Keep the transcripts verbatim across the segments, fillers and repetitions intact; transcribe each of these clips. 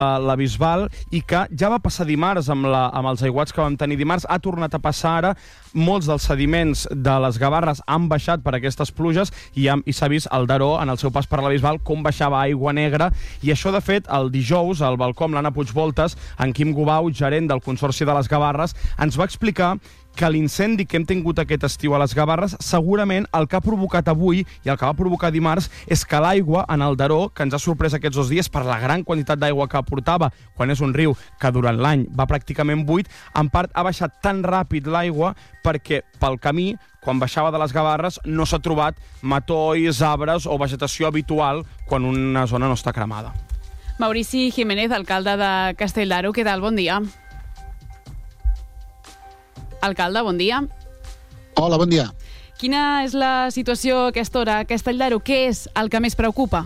la Bisbal i que ja va passar dimarts amb, la, amb els aiguats que vam tenir dimarts, ha tornat a passar ara. Molts dels sediments de les Gavarres han baixat per aquestes pluges i, i s'ha vist el Daró en el seu pas per la Bisbal com baixava aigua negra, i això de fet el dijous al balcó amb l'Anna Puigvoltes, en Quim Gubau, gerent del Consorci de les Gavarres, ens va explicar que l'incendi que hem tingut aquest estiu a les Gavarres segurament el que ha provocat avui i el que va provocar dimarts és que l'aigua en el Daró, que ens ha sorprès aquests dos dies per la gran quantitat d'aigua que aportava, quan és un riu que durant l'any va pràcticament buit, en part ha baixat tan ràpid l'aigua perquè pel camí, quan baixava de les Gavarres, no s'ha trobat matolls, arbres o vegetació habitual quan una zona no està cremada. Maurici Jiménez, alcalde de Castelldaro, què tal? Bon dia. Alcalde, bon dia. Hola, bon dia. Quina és la situació a aquesta hora a Castelldaro? Què és el que més preocupa?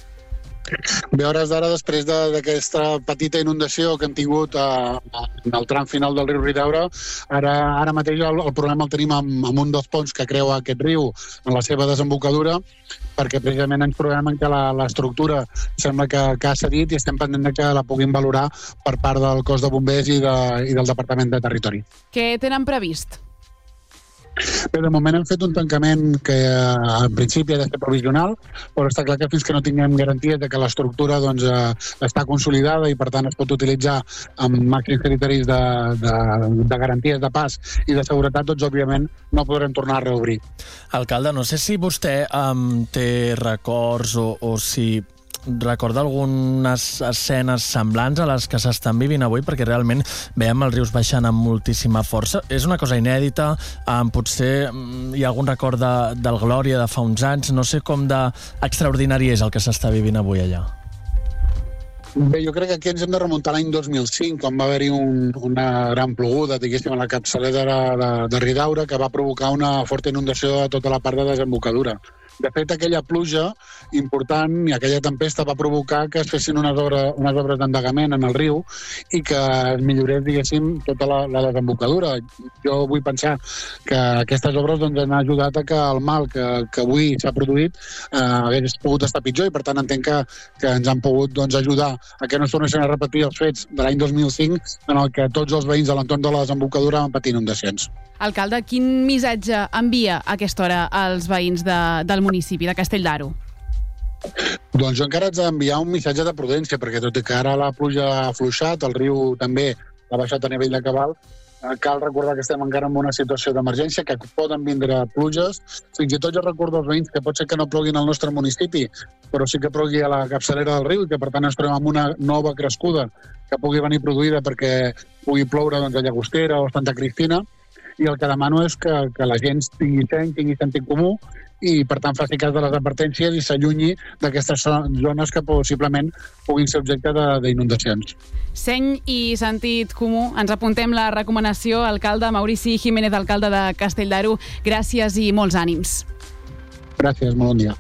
Bé, a hores d'ara, després d'aquesta petita inundació que hem tingut a, a, en el tram final del riu Ridaura, ara, ara mateix el, el problema el tenim amb, amb un dels ponts que creua aquest riu en la seva desembocadura, perquè precisament ens trobem que l'estructura sembla que, que ha cedit i estem pendents que la puguin valorar per part del cos de bombers i, de, i del Departament de Territori. Què tenen previst? Bé, de moment hem fet un tancament que en principi ha de ser provisional, però està clar que fins que no tinguem garanties de que l'estructura doncs, està consolidada i per tant es pot utilitzar amb màxims criteris de, de, de garanties de pas i de seguretat, doncs òbviament no podrem tornar a reobrir. Alcalde, no sé si vostè um, té records o, o si recorda algunes escenes semblants a les que s'estan vivint avui, perquè realment veiem els rius baixant amb moltíssima força. És una cosa inèdita, eh, potser hi ha algun record de, del Glòria de fa uns anys, no sé com d'extraordinari és el que s'està vivint avui allà. Bé, jo crec que aquí ens hem de remuntar l'any dos mil cinc, quan va haver-hi un, una gran ploguda, diguéssim, a la capçalera de, de, de Ridaura, que va provocar una forta inundació a tota la part de desembocadura. De fet, aquella pluja important i aquella tempesta va provocar que es fessin unes obres, unes obres d'endegament en el riu i que es millorés, diguéssim, tota la, la desembocadura. Jo vull pensar que aquestes obres doncs, han ajudat a que el mal que, que avui s'ha produït eh, hagués pogut estar pitjor i, per tant, entenc que, que ens han pogut doncs, ajudar a que no es tornessin a repetir els fets de l'any dos mil cinc en el que tots els veïns de l'entorn de la desembocadura van patir inundacions. Alcalde, quin missatge envia a aquesta hora als veïns de, del municipi de Castelldaro? Doncs jo encara haig d'enviar un missatge de prudència, perquè tot i que ara la pluja ha afluixat, el riu també ha baixat a nivell de cabal, cal recordar que estem encara en una situació d'emergència, que poden vindre pluges. Fins i tot jo recordo als veïns que pot ser que no ploguin al nostre municipi, però sí que plogui a la capçalera del riu i que per tant ens trobem amb una nova crescuda que pugui venir produïda perquè pugui ploure doncs, a Llagostera o a Santa Cristina. I el que demano és que, que la gent tingui seny, tingui sentit comú i, per tant, faci cas de les advertències i s'allunyi d'aquestes zones que possiblement puguin ser objecte d'inundacions. Seny i sentit comú. Ens apuntem la recomanació. Alcalde Maurici Jiménez, alcalde de Castelldaro. Gràcies i molts ànims. Gràcies, molt bon dia.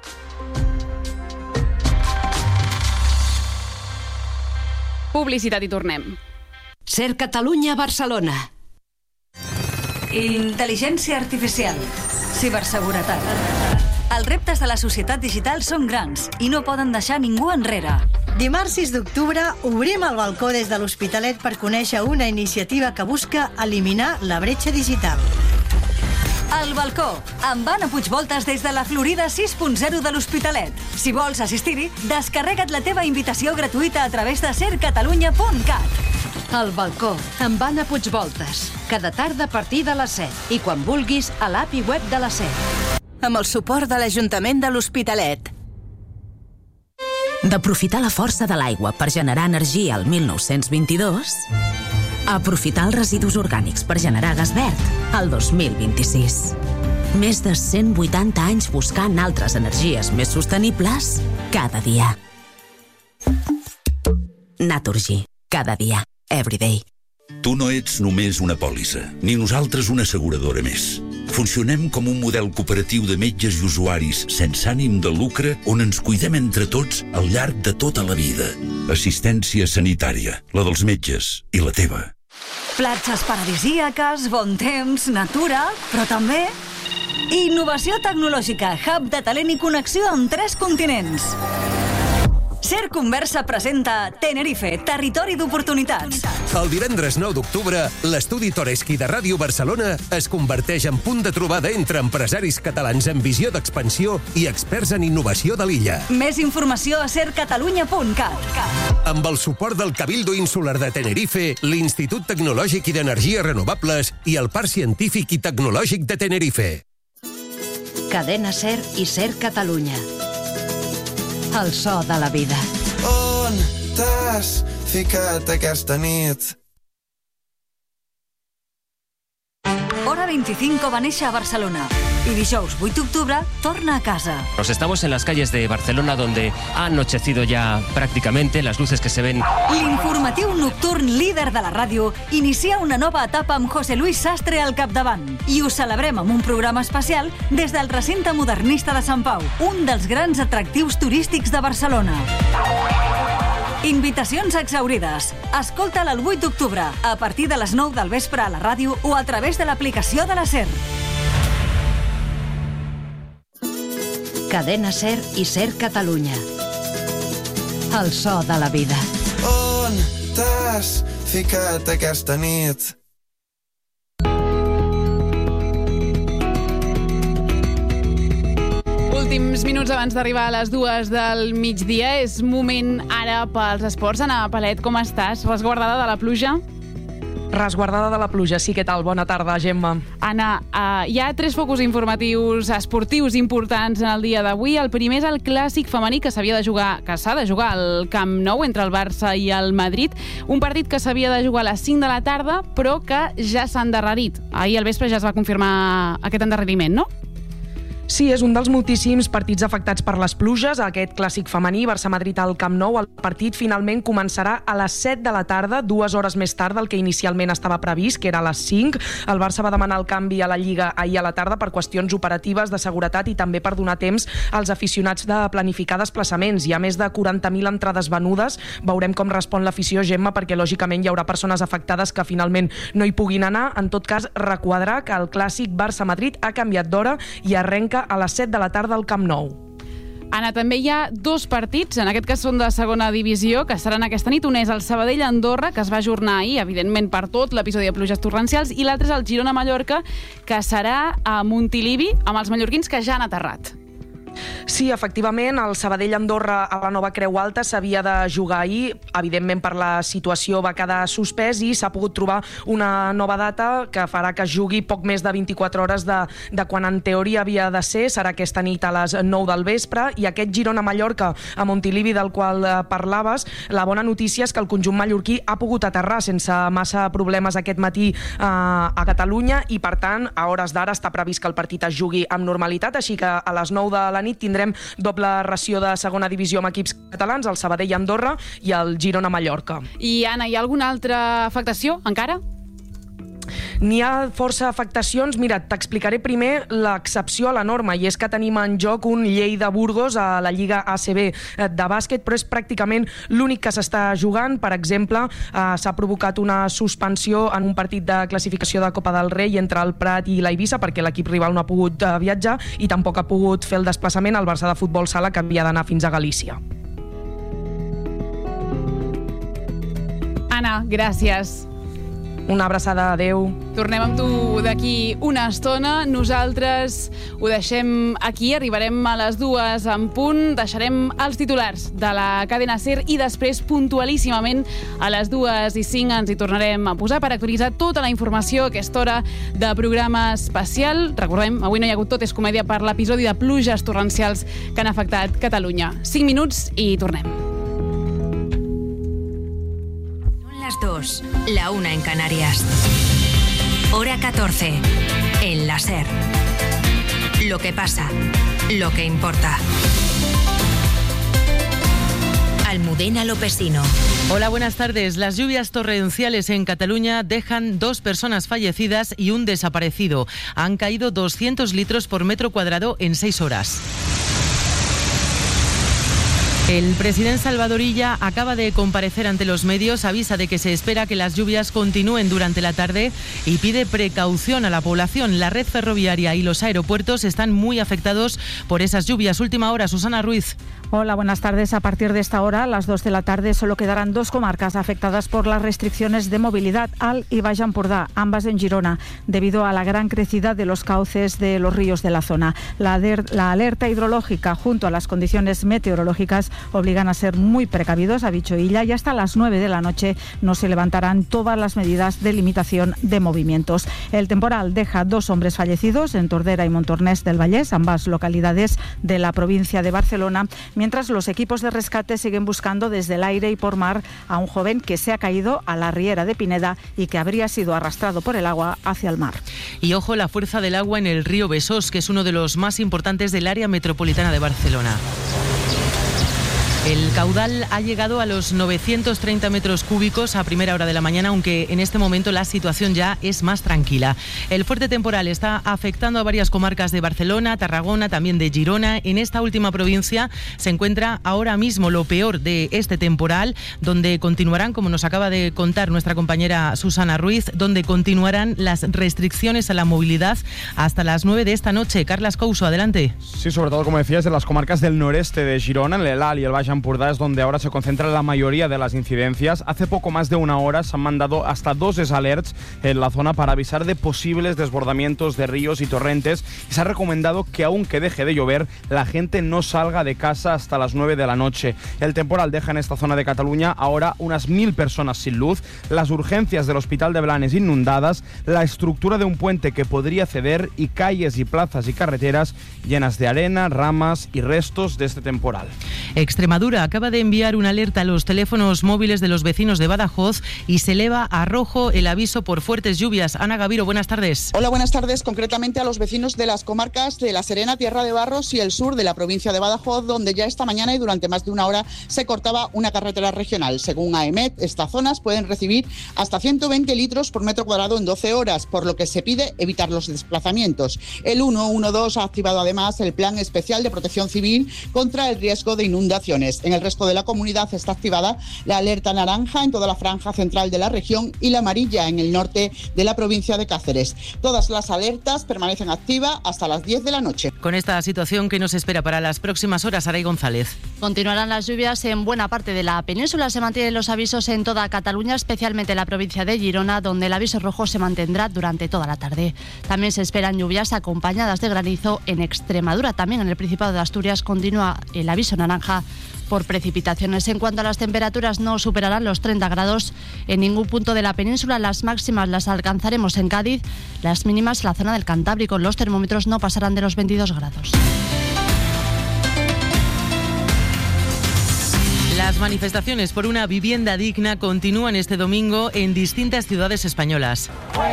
Publicitat i tornem. Ser Catalunya Barcelona. Intel·ligència artificial. Ciberseguretat. Els reptes de la societat digital són grans i no poden deixar ningú enrere. Dimarts sis d'octubre obrim el balcó des de l'Hospitalet per conèixer una iniciativa que busca eliminar la bretxa digital. El balcó, amb Anna Puigvoltes des de la Florida sis punt zero de l'Hospitalet. Si vols assistir-hi, descarrega't la teva invitació gratuïta a través de ser catalunya punt cat. El balcó, amb Anna Puigvoltes. Cada tarda a partir de les set. I quan vulguis, a l'app i web de la set. Amb el suport de l'Ajuntament de l'Hospitalet. D'aprofitar la força de l'aigua per generar energia al mil nou-cents vint-i-dos, a aprofitar els residus orgànics per generar gas verd al dos mil vint-i-sis. Més de cent vuitanta anys buscant altres energies més sostenibles cada dia. Naturgy. Cada dia. Everyday. Tu no ets només una pòlissa, ni nosaltres una asseguradora més. Funcionem com un model cooperatiu de metges i usuaris sense ànim de lucre on ens cuidem entre tots al llarg de tota la vida. Assistència sanitària, la dels metges i la teva. Platges paradisíaques, bon temps, natura, però també innovació tecnològica, hub de talent i connexió amb tres continents. Ser Conversa presenta Tenerife, territori d'oportunitats. El divendres nou d'octubre, l'estudi Toreski de Ràdio Barcelona es converteix en punt de trobada entre empresaris catalans en visió d'expansió i experts en innovació de l'illa. Més informació a ser catalunya punt cat. Amb el suport del Cabildo Insular de Tenerife, l'Institut Tecnològic i d'Energies Renovables i el Parc Científic i Tecnològic de Tenerife. Cadena Ser i Ser Catalunya. El so de la vida. On t'has ficat aquesta nit? Hora veinticinco va néixer a Barcelona y dijous vuit d'octubre torna a casa. Nos estamos en las calles de Barcelona donde ha anochecido ya prácticamente, las luces que se ven. L'informatiu nocturn líder de la ràdio inicia una nova etapa amb José Luis Sastre al capdavant i ho celebrem amb un programa especial des del recinte modernista de Sant Pau, un dels grans atractius turístics de Barcelona. Invitacions exaurides. Escolta'l el vuit d'octubre, a partir de les nou del vespre a la ràdio o a través de l'aplicació de la Ser. Cadena Ser i Ser Catalunya. El so de la vida. On t'has ficat aquesta nit? Últims minuts abans d'arribar a les dues del migdia. És moment ara pels esports. Anna Palet, com estàs? Resguardada de la pluja? Resguardada de la pluja, sí, què tal? Bona tarda, Gemma. Anna, uh, hi ha tres focus informatius esportius importants en el dia d'avui. El primer és el clàssic femení que s'havia de jugar, que s'ha de jugar al Camp Nou entre el Barça i el Madrid. Un partit que s'havia de jugar a les cinc de la tarda, però que ja s'ha endarrerit. Ahir al vespre ja es va confirmar aquest endarreriment, no? Sí, és un dels moltíssims partits afectats per les pluges. Aquest clàssic femení, Barça-Madrid al Camp Nou, el partit finalment començarà a les set de la tarda, dues hores més tard del que inicialment estava previst, que era a les cinc. El Barça va demanar el canvi a la Lliga ahir a la tarda per qüestions operatives de seguretat i també per donar temps als aficionats de planificar desplaçaments. Hi ha més de quaranta mil entrades venudes. Veurem com respon l'afició, Gemma, perquè lògicament hi haurà persones afectades que finalment no hi puguin anar. En tot cas, requadrar que el clàssic Barça-Madrid ha canviat d'hora i arrenca a les set de la tarda al Camp Nou. Anna, també hi ha dos partits, en aquest cas són de segona divisió, que seran aquesta nit. Un és el Sabadell-Andorra, que es va ajornar ahir, evidentment per tot l'episodi de pluges torrencials, i l'altre és el Girona-Mallorca, que serà a Montilivi, amb els mallorquins que ja han aterrat. Sí, efectivament, el Sabadell-Andorra a la Nova Creu Alta s'havia de jugar ahir. Evidentment, per la situació va quedar suspès i s'ha pogut trobar una nova data que farà que es jugui poc més de vint-i-quatre hores de, de quan en teoria havia de ser. Serà aquesta nit a les nou del vespre. I aquest Girona-Mallorca a Montilivi del qual eh, parlaves, la bona notícia és que el conjunt mallorquí ha pogut aterrar sense massa problemes aquest matí eh, a Catalunya i, per tant, a hores d'ara està previst que el partit es jugui amb normalitat, així que a les nou de la nit tindrem doble ració de segona divisió amb equips catalans, el Sabadell-Andorra i el Girona-Mallorca. I, Anna, hi ha alguna altra afectació encara? N'hi ha força afectacions. Mira, t'explicaré primer l'excepció a la norma, i és que tenim en joc un Lleida-Burgos a la Lliga A C B de bàsquet, però és pràcticament l'únic que s'està jugant. Per exemple, eh, s'ha provocat una suspensió en un partit de classificació de Copa del Rei entre el Prat i l'Eivissa, perquè l'equip rival no ha pogut eh, viatjar i tampoc ha pogut fer el desplaçament al Barça de Futbol Sala, que havia d'anar fins a Galícia. Anna, gràcies. Una abraçada, adeu. Tornem amb tu d'aquí una estona. Nosaltres ho deixem aquí, arribarem a les dues en punt, deixarem els titulars de la cadena SER i després, puntualíssimament, a les dues i cinc ens hi tornarem a posar per actualitzar tota la informació a aquesta hora de programa especial. Recordem, avui no hi ha hagut Tot és comèdia per l'episodi de pluges torrencials que han afectat Catalunya. cinc minuts i tornem. Las dos, la una en Canarias. Hora catorce, en la SER. Lo que pasa, lo que importa. Almudena Lopesino. Hola, buenas tardes. Las lluvias torrenciales en Cataluña dejan dos personas fallecidas y un desaparecido. Han caído doscientos litros por metro cuadrado en seis horas. El presidente Salvador Illa acaba de comparecer ante los medios, avisa de que se espera que las lluvias continúen durante la tarde y pide precaución a la población. La red ferroviaria y los aeropuertos están muy afectados por esas lluvias. Última hora, Susana Ruiz. Hola, buenas tardes. A partir de esta hora, a las dos de la tarde, solo quedarán dos comarcas afectadas por las restricciones de movilidad, Alt y Baix Empordà, ambas en Girona, debido a la gran crecida de los cauces de los ríos de la zona. La, la alerta hidrológica junto a las condiciones meteorológicas obligan a ser muy precavidos, ha dicho Illa, y hasta las nueve de la noche no se levantarán todas las medidas de limitación de movimientos. El temporal deja dos hombres fallecidos en Tordera y Montornès del Vallès, ambas localidades de la provincia de Barcelona, mientras los equipos de rescate siguen buscando desde el aire y por mar a un joven que se ha caído a la riera de Pineda y que habría sido arrastrado por el agua hacia el mar. Y ojo la fuerza del agua en el río Besós, que es uno de los más importantes del área metropolitana de Barcelona. El caudal ha llegado a los novecientos treinta metros cúbicos a primera hora de la mañana, aunque en este momento la situación ya es más tranquila. El fuerte temporal está afectando a varias comarcas de Barcelona, Tarragona, también de Girona. En esta última provincia se encuentra ahora mismo lo peor de este temporal, donde continuarán, como nos acaba de contar nuestra compañera Susana Ruiz, donde continuarán las restricciones a la movilidad hasta las nueve de esta noche. Carlas Couso, adelante. Sí, sobre todo, como decías, de las comarcas del noreste de Girona, en el Alt y el Baix Empordà es donde ahora se concentra la mayoría de las incidencias. Hace poco más de una hora se han mandado hasta dos alerts en la zona para avisar de posibles desbordamientos de ríos y torrentes, y se ha recomendado que aunque deje de llover, la gente no salga de casa hasta las nueve de la noche. El temporal deja en esta zona de Cataluña ahora unas mil personas sin luz, las urgencias del Hospital de Blanes inundadas, la estructura de un puente que podría ceder y calles y plazas y carreteras llenas de arena, ramas y restos de este temporal. Extremadura acaba de enviar una alerta a los teléfonos móviles de los vecinos de Badajoz y se eleva a rojo el aviso por fuertes lluvias. Ana Gaviro, buenas tardes. Hola, buenas tardes. Concretamente a los vecinos de las comarcas de La Serena, Tierra de Barros y el sur de la provincia de Badajoz, donde ya esta mañana y durante más de una hora se cortaba una carretera regional. Según A E M E T, estas zonas pueden recibir hasta ciento veinte litros por metro cuadrado en doce horas, por lo que se pide evitar los desplazamientos. El ciento doce ha activado además el Plan Especial de Protección Civil contra el riesgo de inundaciones. En el resto de la comunidad está activada la alerta naranja en toda la franja central de la región y la amarilla en el norte de la provincia de Cáceres. Todas las alertas permanecen activas hasta las diez de la noche. Con esta situación, ¿qué nos espera para las próximas horas, Aray González? Continuarán las lluvias en buena parte de la península. Se mantienen los avisos en toda Cataluña, especialmente en la provincia de Girona, donde el aviso rojo se mantendrá durante toda la tarde. También se esperan lluvias acompañadas de granizo en Extremadura. También en el Principado de Asturias continúa el aviso naranja por precipitaciones. En cuanto a las temperaturas, no superarán los treinta grados en ningún punto de la península. Las máximas las alcanzaremos en Cádiz, las mínimas en la zona del Cantábrico. Los termómetros no pasarán de los veintidós grados. Las manifestaciones por una vivienda digna continúan este domingo en distintas ciudades españolas.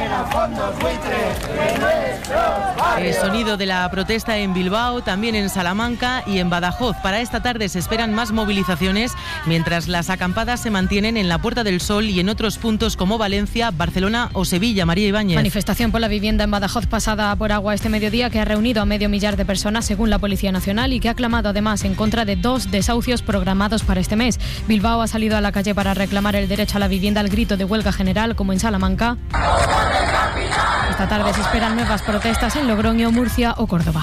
El sonido de la protesta en Bilbao, también en Salamanca y en Badajoz. Para esta tarde se esperan más movilizaciones, mientras las acampadas se mantienen en la Puerta del Sol y en otros puntos como Valencia, Barcelona o Sevilla. María Ibáñez. Manifestación por la vivienda en Badajoz pasada por agua este mediodía, que ha reunido a medio millar de personas según la Policía Nacional y que ha clamado además en contra de dos desahucios programados para este mes. Bilbao ha salido a la calle para reclamar el derecho a la vivienda al grito de huelga general, como en Salamanca. Esta tarde se esperan nuevas protestas en Logroño, Murcia o Córdoba.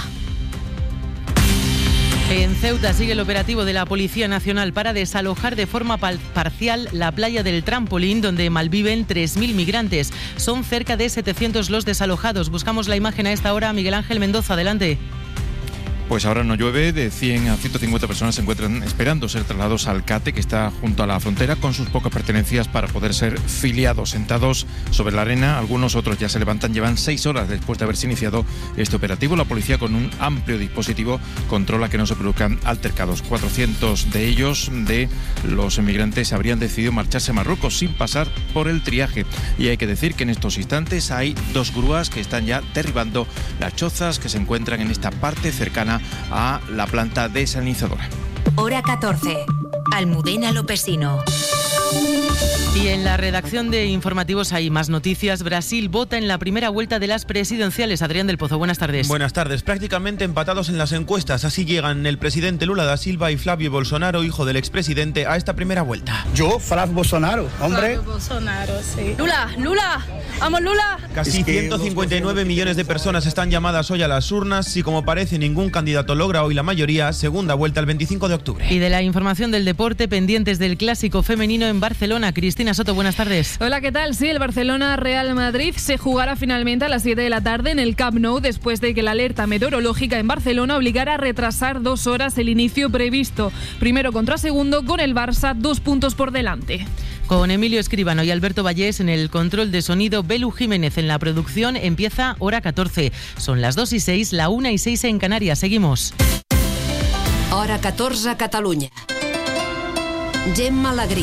En Ceuta sigue el operativo de la Policía Nacional para desalojar de forma parcial la playa del Trampolín, donde malviven tres mil migrantes. Son cerca de setecientos los desalojados. Buscamos la imagen a esta hora. Miguel Ángel Mendoza, adelante. Pues ahora no llueve, de cien a ciento cincuenta personas se encuentran esperando ser trasladados al CATE, que está junto a la frontera, con sus pocas pertenencias para poder ser filiados. Sentados sobre la arena, algunos otros ya se levantan, llevan seis horas después de haberse iniciado este operativo. La policía, con un amplio dispositivo, controla que no se produzcan altercados. cuatrocientos de ellos, de los emigrantes, habrían decidido marcharse a Marruecos sin pasar por el triaje. Y hay que decir que en estos instantes hay dos grúas que están ya derribando las chozas que se encuentran en esta parte cercana a la planta desalinizadora. Hora catorce. Almudena Lopesino. Y En la redacción de informativos hay más noticias. Brasil vota en la primera vuelta de las presidenciales. Adrián del Pozo, buenas tardes. Buenas tardes. Prácticamente empatados en las encuestas. Así llegan el presidente Lula da Silva y Flavio Bolsonaro, hijo del expresidente, a esta primera vuelta. Yo, Flavio Bolsonaro, hombre. Flavio Bolsonaro, sí. Lula, Lula, vamos Lula. Casi ciento cincuenta y nueve millones de personas están llamadas hoy a las urnas. Y como parece, ningún candidato logra hoy la mayoría. Segunda vuelta el veinticinco de octubre. Y de la información del deporte, pendientes del clásico femenino en Barcelona. Cristina Soto, buenas tardes. Hola, ¿qué tal? Sí, el Barcelona-Real Madrid se jugará finalmente a las siete de la tarde en el Camp Nou después de que la alerta meteorológica en Barcelona obligara a retrasar dos horas el inicio previsto. Primero contra segundo, con el Barça dos puntos por delante. Con Emilio Escribano y Alberto Vallés en el control de sonido, Belu Jiménez en la producción. Empieza hora catorce. Son las dos y seis, la una y seis en Canarias. Seguimos. Hora catorze a Catalunya. Gemma Alegrí.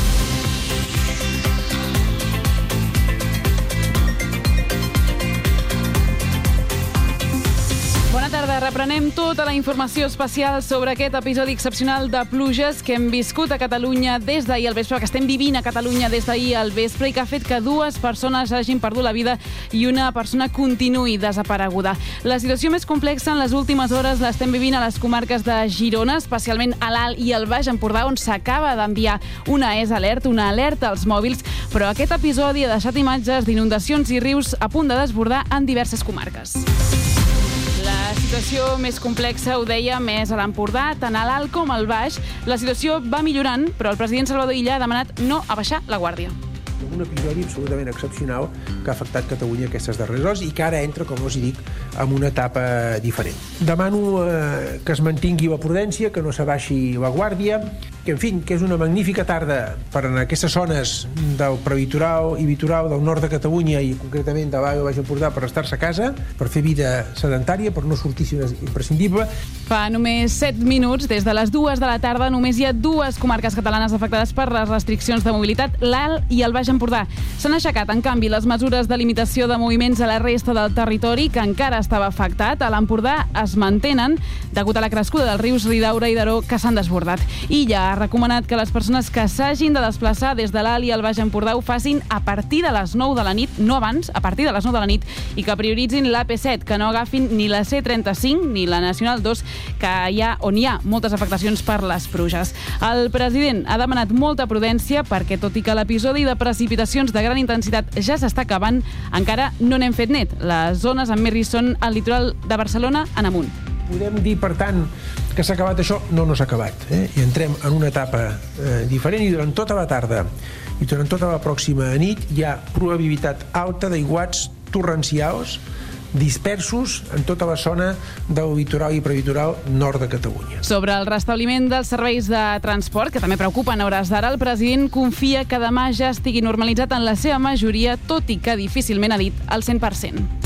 Bona tarda. Reprenem tota la informació especial sobre aquest episodi excepcional de pluges que hem viscut a Catalunya des d'ahir al vespre, que estem vivint a Catalunya des d'ahir al vespre i que ha fet que dues persones hagin perdut la vida i una persona continuï desapareguda. La situació més complexa en les últimes hores l'estem vivint a les comarques de Girona, especialment a l'Alt i al Baix Empordà, on s'acaba d'enviar una E S Alert, una alerta als mòbils, però aquest episodi ha deixat imatges d'inundacions i rius a punt de desbordar en diverses comarques. La situació més complexa, ho deia, més a l'Empordà, tant a l'Alt com al Baix. La situació va millorant, però el president Salvador Illa ha demanat no abaixar la guàrdia. Un episodi absolutament excepcional que ha afectat Catalunya aquestes darreres hores i que ara entra, com us dic, en una etapa diferent. Demano eh, que es mantingui la prudència, que no s'abaixi la guàrdia, que, en fi, que és una magnífica tarda per en aquestes zones del prelitoral i litoral del nord de Catalunya i concretament de l'Alt i Baix Empordà per estar-se a casa, per fer vida sedentària, per no sortir si és imprescindible. Fa només set minuts, des de les dues de la tarda, només hi ha dues comarques catalanes afectades per les restriccions de mobilitat, l'Alt i el Baix Empordà. S'han aixecat, en canvi, les mesures de limitació de moviments a la resta del territori, que encara estava afectat. A l'Empordà es mantenen, degut a la crescuda dels rius Ridaura i Daró, que s'han desbordat. I ja ha recomanat que les persones que s'hagin de desplaçar des de l'Alt i el Baix Empordà ho facin a partir de les nou de la nit, no abans, a partir de les nou de la nit, i que prioritzin l'A P set, que no agafin ni la C trenta-cinc ni la Nacional dos, que hi ha, on hi ha moltes afectacions per les pluges. El president ha demanat molta prudència perquè, tot i que l'episodi de precipitacions de gran intensitat ja s'està acabant, encara no n'hem fet net. Les zones amb més risc són al litoral de Barcelona en amunt. Podem dir, per tant, que s'ha acabat això? No, no s'ha acabat. Eh? I entrem en una etapa eh, diferent i durant tota la tarda i durant tota la pròxima nit hi ha probabilitat alta d'aiguats torrencials dispersos en tota la zona del litoral i prelitoral nord de Catalunya. Sobre el restabliment dels serveis de transport, que també preocupen a hores d'ara, el president confia que demà ja estigui normalitzat en la seva majoria, tot i que difícilment ha dit al cent per cent.